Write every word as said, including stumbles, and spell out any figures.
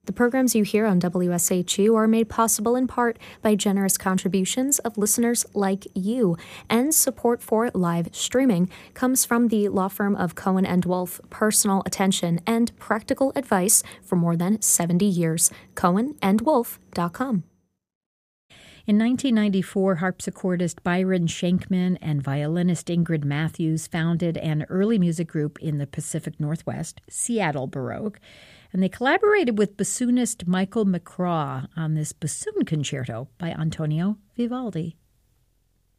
The programs you hear on W S H U are made possible in part by generous contributions of listeners like you, and support for live streaming comes from the law firm of Cohen and Wolfe, personal attention and practical advice for more than seventy years. cohen and wolfe dot com. In nineteen ninety-four, harpsichordist Byron Shankman and violinist Ingrid Matthews founded an early music group in the Pacific Northwest, Seattle Baroque, and they collaborated with bassoonist Michael McCraw on this bassoon concerto by Antonio Vivaldi.